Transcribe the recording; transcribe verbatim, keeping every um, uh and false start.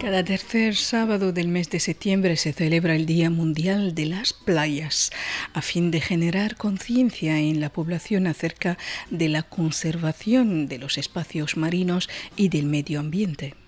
Cada tercer sábado del mes de septiembre se celebra el Día Mundial de las Playas, a fin de generar conciencia en la población acerca de la conservación de los espacios marinos y del medio ambiente.